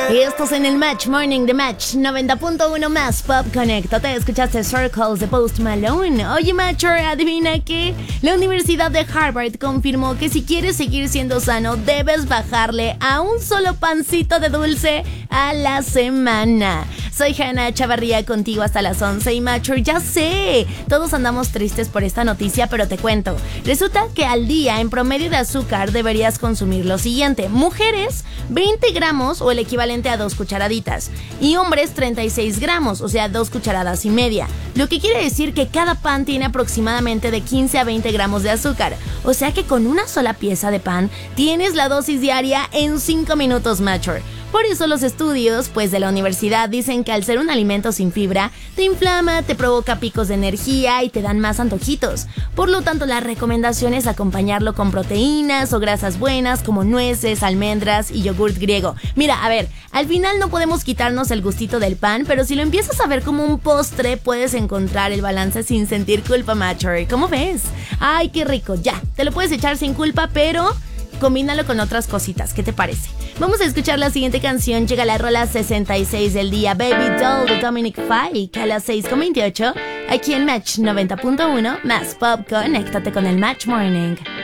Estos en el Match Morning de Match 90.1 más Pop Connect. Te escuchaste Circles de Post Malone. Oye, Matcher, adivina qué. La Universidad de Harvard confirmó que si quieres seguir siendo sano, debes bajarle a un solo pancito de dulce a la semana. Soy Hannah Chavarría, contigo hasta las 11. Y Matcher, ya sé, todos andamos tristes por esta noticia, pero te cuento. Resulta que al día, en promedio de azúcar, deberías consumir lo siguiente: mujeres, 20 gramos o el equivalente a 2 cucharaditas, y hombres 36 gramos, o sea 2 cucharadas y media, lo que quiere decir que cada pan tiene aproximadamente de 15 a 20 gramos de azúcar, o sea que con una sola pieza de pan tienes la dosis diaria en 5 minutos, Matcher. Por eso los estudios, pues, de la universidad dicen que al ser un alimento sin fibra, te inflama, te provoca picos de energía y te dan más antojitos. Por lo tanto, la recomendación es acompañarlo con proteínas o grasas buenas como nueces, almendras y yogurt griego. Mira, a ver, al final no podemos quitarnos el gustito del pan, pero si lo empiezas a ver como un postre, puedes encontrar el balance sin sentir culpa, Matcher. ¿Cómo ves? ¡Ay, qué rico! Ya, te lo puedes echar sin culpa, pero combínalo con otras cositas. ¿Qué te parece? Vamos a escuchar la siguiente canción. Llega la rola 66 del día, Baby Doll de Dominic Fike, a las 6:28, aquí en Match 90.1 más Pop. Conéctate con el Match Morning.